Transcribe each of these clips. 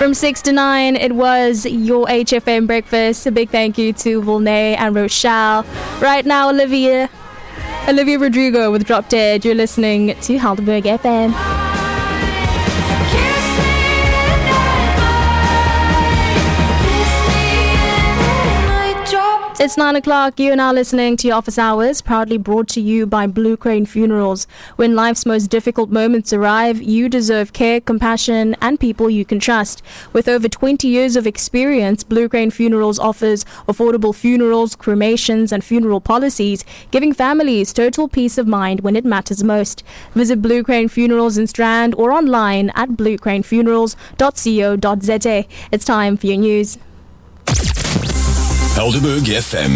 From 6 to 9, it was your HFM breakfast. A big thank you to Volney and Rochelle. Right now, Olivia Rodrigo with Drop Dead. You're listening to Helderberg FM. It's 9 o'clock. You are now listening to your office hours, proudly brought to you by Blue Crane Funerals. When life's most difficult moments arrive, you deserve care, compassion, and people you can trust. With over 20 years of experience, Blue Crane Funerals offers affordable funerals, cremations, and funeral policies, giving families total peace of mind when it matters most. Visit Blue Crane Funerals in Strand or online at bluecranefunerals.co.za. It's time for your news. Helderberg FM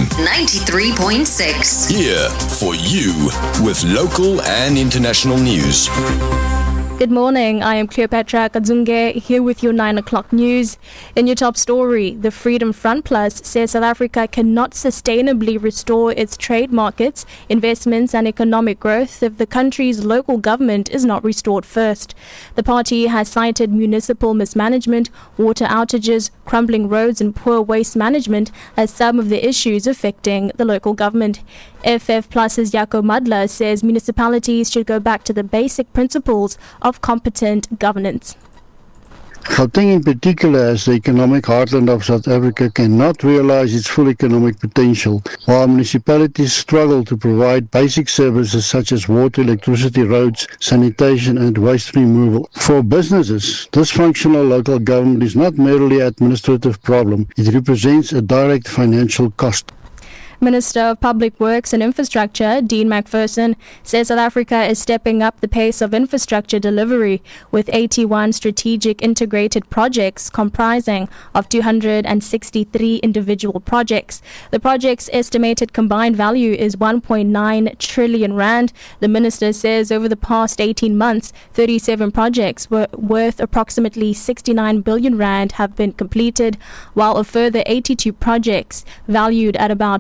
93.6. Here for you with local and international news. Good morning, I am Cleopatra Kadzunge here with your 9 o'clock news. In your top story, the Freedom Front Plus says South Africa cannot sustainably restore its trade markets, investments and economic growth if the country's local government is not restored first. The party has cited municipal mismanagement, water outages, crumbling roads and poor waste management as some of the issues affecting the local government. FF Plus's Jaco Madla says municipalities should go back to the basic principles of competent governance. Gauteng in particular, as the economic heartland of South Africa, cannot realize its full economic potential, while municipalities struggle to provide basic services such as water, electricity, roads, sanitation and waste removal. For businesses, dysfunctional local government is not merely an administrative problem, it represents a direct financial cost. Minister of Public Works and Infrastructure, Dean McPherson, says South Africa is stepping up the pace of infrastructure delivery with 81 strategic integrated projects comprising of 263 individual projects. The project's estimated combined value is 1.9 trillion rand. The minister says over the past 18 months, 37 projects worth approximately 69 billion rand have been completed, while a further 82 projects valued at about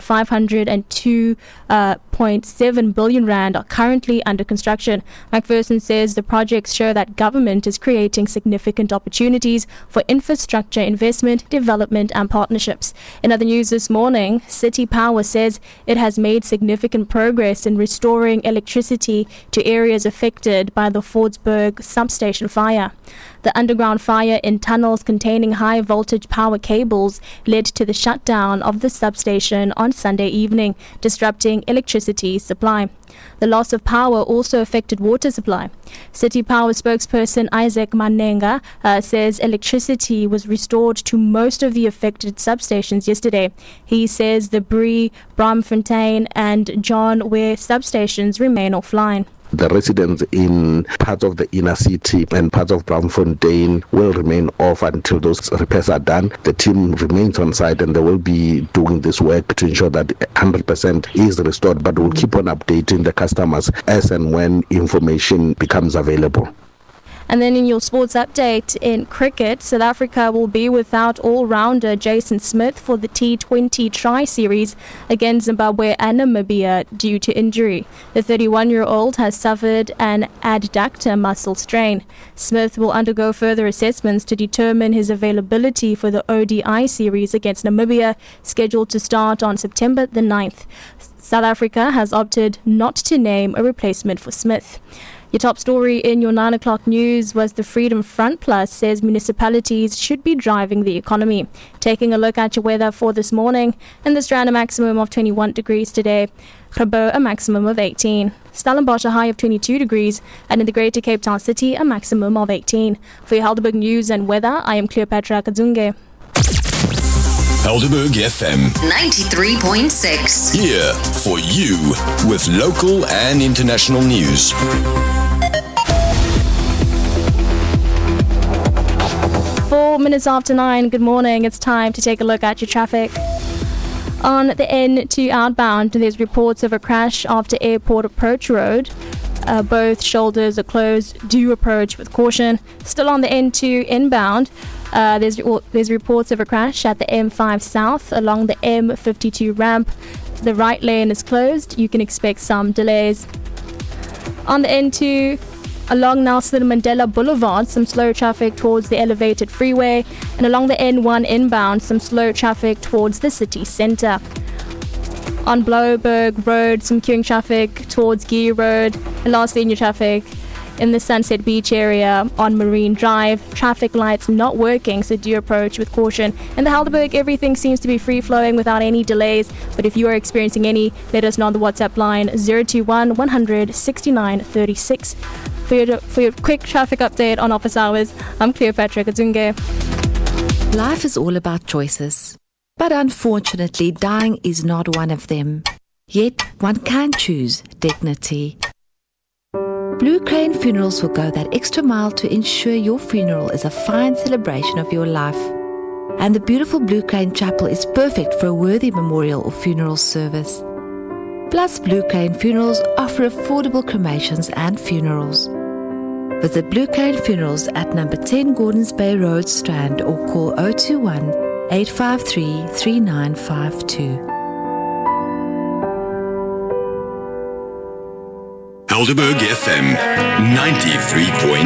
502.7 billion rand are currently under construction. McPherson says the projects show that government is creating significant opportunities for infrastructure investment, development and partnerships. In other news this morning, City Power says it has made significant progress in restoring electricity to areas affected by the Fordsburg substation fire. The underground fire in tunnels containing high voltage power cables led to the shutdown of the substation on Sunday evening, disrupting electricity supply. The loss of power also affected water supply. City Power spokesperson Isaac Manenga says electricity was restored to most of the affected substations yesterday. He says the Bree, Braamfontein and John Ware substations remain offline. The residents in parts of the inner city and parts of Braamfontein will remain off until those repairs are done. The team remains on site and they will be doing this work to ensure that 100% is restored, but we'll keep on updating the customers as and when information becomes available. And then in your sports update, in cricket, South Africa will be without all-rounder Jason Smith for the T20 Tri-Series against Zimbabwe and Namibia due to injury. The 31-year-old has suffered an adductor muscle strain. Smith will undergo further assessments to determine his availability for the ODI series against Namibia, scheduled to start on September the 9th. South Africa has opted not to name a replacement for Smith. Your top story in your 9 o'clock news was the Freedom Front Plus says municipalities should be driving the economy. Taking a look at your weather for this morning, in the Strand a maximum of 21 degrees today, Grabo a maximum of 18, Stellenbosch a high of 22 degrees, and in the Greater Cape Town City a maximum of 18. For your Helderberg news and weather, I am Cleopatra Kadzunge. Helderberg FM 93.6. Here for you with local and international news. 4 minutes after 9, good morning. It's time to take a look at your traffic. On the N2 outbound, there's reports of a crash after Airport Approach Road. Both shoulders are closed. Do approach with caution. Still on the N2 inbound, there's reports of a crash at the M5 South along the M52 ramp. The right lane is closed. You can expect some delays. On the N2 Along Nelson Mandela Boulevard, some slow traffic towards the elevated freeway, and along the N1 inbound, some slow traffic towards the city centre. On Bloberg Road, some queuing traffic towards Gee Road, and lastly, new traffic in the Sunset Beach area on Marine Drive. Traffic lights not working, so do approach with caution. In the Helderberg, everything seems to be free-flowing without any delays, but if you are experiencing any, let us know on the WhatsApp line 021 100 69 36. For your quick traffic update on office hours, I'm Cleopatra Kazunge. Life is all about choices, but unfortunately, dying is not one of them. Yet, one can choose dignity. Blue Crane Funerals will go that extra mile to ensure your funeral is a fine celebration of your life. And the beautiful Blue Crane Chapel is perfect for a worthy memorial or funeral service. Plus, Blue Crane Funerals offer affordable cremations and funerals. Visit Blue Crane Funerals at number 10 Gordons Bay Road, Strand, or call 021 853 3952. Helderberg FM 93.6.